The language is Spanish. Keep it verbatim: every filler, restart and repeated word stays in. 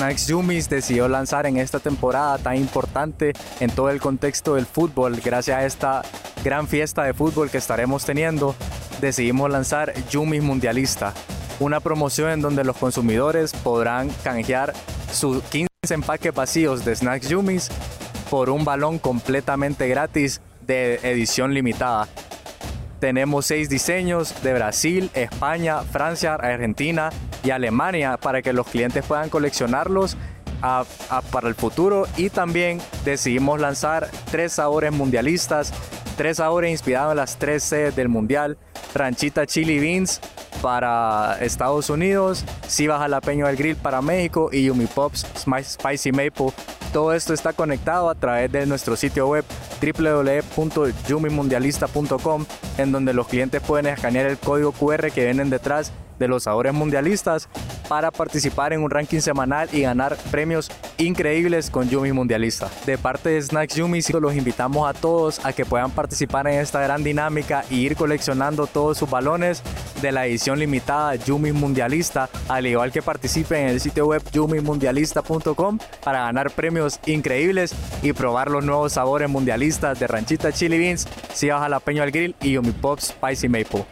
Snacks Yumis decidió lanzar en esta temporada tan importante en todo el contexto del fútbol, gracias a esta gran fiesta de fútbol que estaremos teniendo, decidimos lanzar Yumis Mundialista, una promoción en donde los consumidores podrán canjear sus quince empaques vacíos de Snacks Yumis por un balón completamente gratis de edición limitada. Tenemos seis diseños de Brasil, España, Francia, Argentina y Alemania para que los clientes puedan coleccionarlos a, a, para el futuro. Y también decidimos lanzar tres sabores mundialistas, tres sabores inspirados en las tres sedes del mundial: Ranchita Chili Beans para Estados Unidos, Sivas Jalapeño del Grill para México y Yumi Pops Spicy Maple. Todo esto está conectado a través de nuestro sitio web doble u doble u doble u punto yumi mundialista punto com, en donde los clientes pueden escanear el código cu erre que vienen detrás de los sabores mundialistas para participar en un ranking semanal y ganar premios increíbles con Yumi Mundialista. De parte de Snacks Yumis, los invitamos a todos a que puedan participar en esta gran dinámica y ir coleccionando todos sus balones de la edición limitada Yumi Mundialista, al igual que participen en el sitio web yumi mundialista punto com para ganar premios increíbles y probar los nuevos sabores mundialistas de Ranchita Chili Beans, Sivas Jalapeño al Grill y Yumi Pops Spicy Maple.